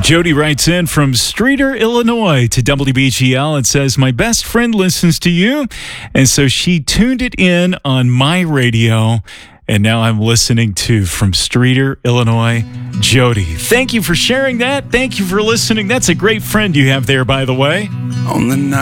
Jody writes in from Streeter, Illinois to WBGL and says, my best friend listens to you. And so she tuned it in on my radio. And now I'm listening to from Streeter, Illinois, Jody. Thank you for sharing that. Thank you for listening. That's a great friend you have there, by the way. On the night